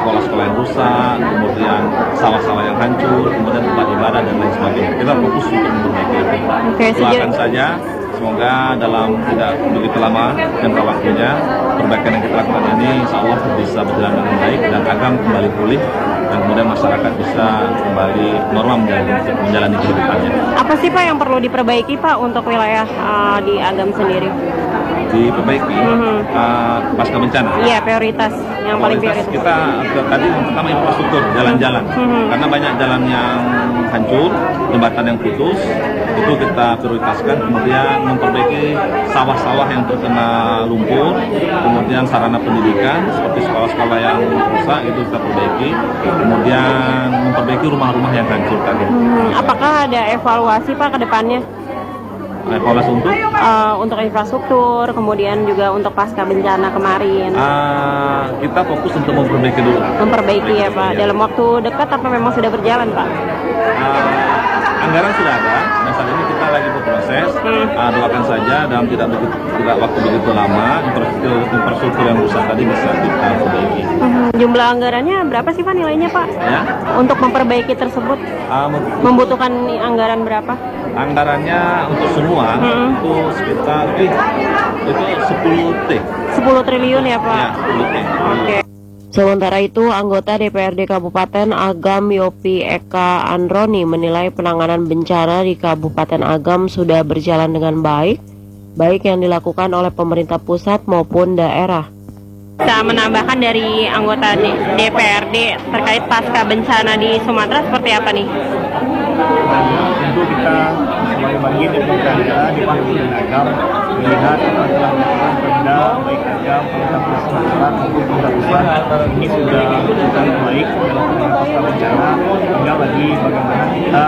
sekolah-sekolah yang rusak, kemudian sawah-sawah yang hancur, kemudian tempat ibadah dan lain sebagainya. Kita fokus untuk memperbaiki itu. Doakan saja, semoga dalam tidak begitu lama jangka waktunya perbaikan yang kita lakukan ini insya Allah bisa berjalan dengan baik dan Agam kembali pulih dan kemudian masyarakat bisa kembali normal menjalani kehidupannya. Apa sih Pak yang perlu diperbaiki Pak untuk wilayah di Agam sendiri? Diperbaiki pasca bencana. Iya, prioritas yang paling prioritas. Kita tadi yang pertama infrastruktur, jalan-jalan. Karena banyak jalan yang hancur, jembatan yang putus, itu kita prioritaskan. Kemudian memperbaiki sawah-sawah yang terkena lumpur, kemudian sarana pendidikan seperti sekolah-sekolah yang rusak itu kita perbaiki. Kemudian memperbaiki rumah-rumah yang hancur tadi. Apakah ada evaluasi Pak ke depannya? Evaluasi untuk infrastruktur, kemudian juga untuk pasca bencana kemarin. Kita fokus untuk memperbaiki dulu. Memperbaiki ya Pak. Dalam waktu dekat apa memang sudah berjalan Pak? Anggaran sudah ada, dan saat ini kita lagi berproses. Doakan saja dalam tidak waktu begitu lama infrastruktur yang rusak tadi bisa kita perbaiki. Jumlah anggarannya berapa sih Pak nilainya Pak? Ya? Untuk memperbaiki tersebut membutuhkan anggaran berapa? Anggarannya untuk semua itu sekitar itu 10 triliun ya Pak? Ya, 10 T. Oke. Sementara itu, anggota DPRD Kabupaten Agam Yopi Eka Androni menilai penanganan bencana di Kabupaten Agam sudah berjalan dengan baik yang dilakukan oleh pemerintah pusat maupun daerah. Bisa menambahkan dari anggota DPRD terkait pasca bencana di Sumatera seperti apa nih? Tentu kita sebagai bagian dari pemerintah di Kabupaten Agam melihat apa telah dilakukan Pemda baik Agam, pemerintah Sumatera maupun pemerintah pusat ini sudah berjalan baik dalam penanganan pasca bencana, hingga bagi bagaimana kita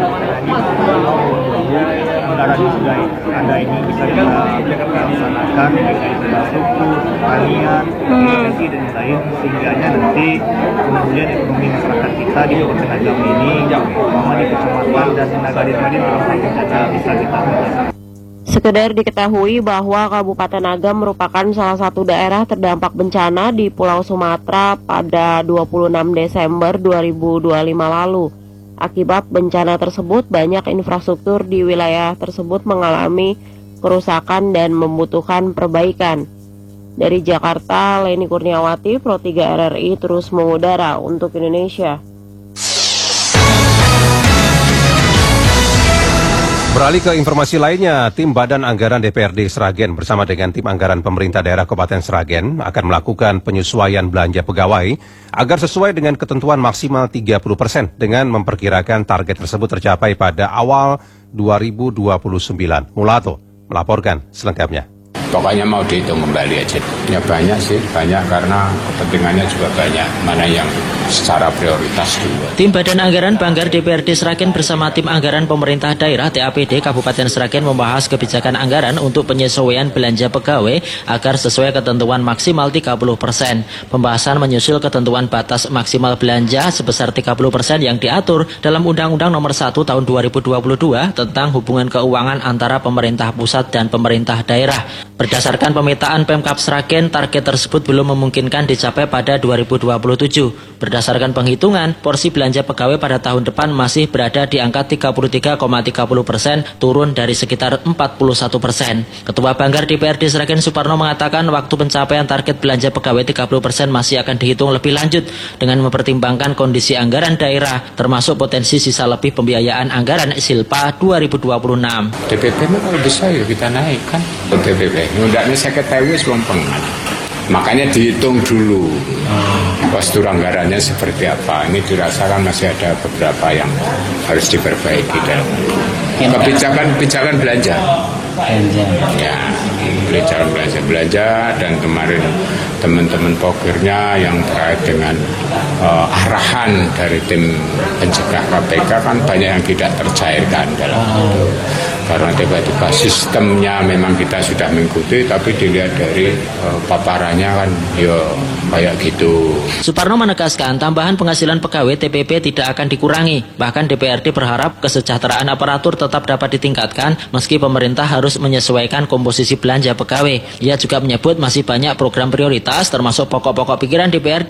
anggaran yang sudah ada ini bisa kita laksanakan baik dari infrastruktur, pertanian, energi dan lain sehingga nanti kemudian ekonomi masyarakat kita di Kabupaten Agam ini terutama di kecamatan dan nagari-nagari terdampak bencana bisa kita atasi. Sekedar diketahui bahwa Kabupaten Agam merupakan salah satu daerah terdampak bencana di Pulau Sumatera pada 26 Desember 2025 lalu. Akibat bencana tersebut, banyak infrastruktur di wilayah tersebut mengalami kerusakan dan membutuhkan perbaikan. Dari Jakarta, Leni Kurniawati, Pro 3 RRI terus mengudara untuk Indonesia. Beralih ke informasi lainnya, tim Badan Anggaran DPRD Sragen bersama dengan tim anggaran pemerintah daerah Kabupaten Sragen akan melakukan penyesuaian belanja pegawai agar sesuai dengan ketentuan maksimal 30% dengan memperkirakan target tersebut tercapai pada awal 2029. Mulato melaporkan selengkapnya. Pokoknya mau dihitung kembali aja. Ya banyak sih, banyak karena kepentingannya juga banyak. Mana yang secara prioritas dulu. Tim Badan Anggaran Banggar DPRD Sragen bersama tim anggaran pemerintah daerah TAPD Kabupaten Sragen membahas kebijakan anggaran untuk penyesuaian belanja pegawai agar sesuai ketentuan maksimal 30%. Pembahasan menyusul ketentuan batas maksimal belanja sebesar 30% yang diatur dalam Undang-Undang Nomor 1 Tahun 2022 tentang hubungan keuangan antara pemerintah pusat dan pemerintah daerah. Berdasarkan pemetaan Pemkab Sragen, target tersebut belum memungkinkan dicapai pada 2027. Berdasarkan penghitungan, porsi belanja pegawai pada tahun depan masih berada di angka 33,30%, turun dari sekitar 41%. Ketua Banggar DPRD Sragen Suparno mengatakan waktu pencapaian target belanja pegawai 30% masih akan dihitung lebih lanjut dengan mempertimbangkan kondisi anggaran daerah, termasuk potensi sisa lebih pembiayaan anggaran Silpa 2026. DPP kalau bisa ya kita naikkan DPP. Undangnya saya ketahui sebelum pengen. Makanya dihitung dulu postur anggarannya seperti apa. Ini dirasakan masih ada beberapa yang harus diperbaiki dalam kebijakan belanja. Ya, kebijakan belanja dan kemarin teman-teman pokirnya yang terkait dengan arahan dari tim pencegah KPK kan banyak yang tidak tercairkan dalam itu. Karena tiba-tiba sistemnya memang kita sudah mengikuti, tapi dilihat dari paparannya kan ya kayak gitu. Suparno menegaskan tambahan penghasilan pegawai TPP tidak akan dikurangi. Bahkan DPRD berharap kesejahteraan aparatur tetap dapat ditingkatkan meski pemerintah harus menyesuaikan komposisi belanja pegawai. Ia juga menyebut masih banyak program prioritas termasuk pokok-pokok pikiran DPRD